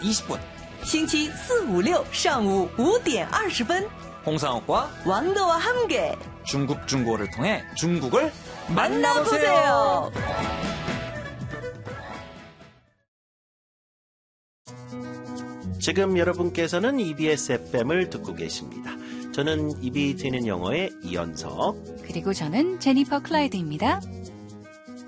20분 星期四、五、六上午5点20分 홍상욱과 왕도와 함께 중국 중고를 통해 중국을 만나보세요. 지금 여러분께서는 EBS FM을 듣고 계십니다. 저는 입이 트이는 영어의 이현석, 그리고 저는 제니퍼 클라이드입니다.